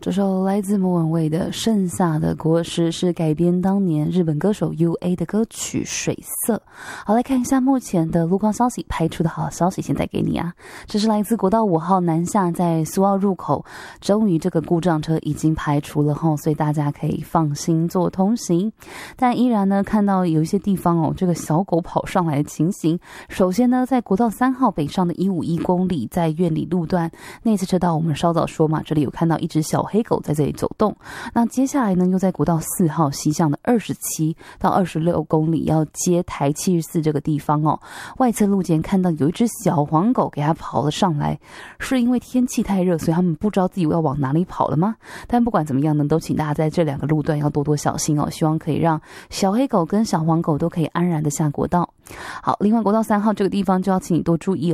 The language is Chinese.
这首来自莫文蔚的《盛夏的果实》是改编当年日本歌手 UA 的歌曲《水色》。好，来看一下目前的路况消息，排除的好消息现在给你啊。这是来自国道5号南下，在苏澳入口，终于这个故障车已经排除了后，所以大家可以放心做通行。但依然呢，看到有一些地方这个小狗跑上来的情形。首先呢，在国道3号北上的151公里，在苑里路段内侧车道，我们稍早说嘛，这里有看到一只小黑狗在这里走动。那接下来呢，又在国道4号西向的27到26公里，要接台74这个地方外侧路肩看到有一只小黄狗给它跑了上来，是因为天气太热，所以他们不知道自己要往哪里跑了吗？但不管怎么样呢，都请大家在这两个路段要多多小心希望可以让小黑狗跟小黄狗都可以安然的下国道。好，另外国道3号这个地方就要请你多注意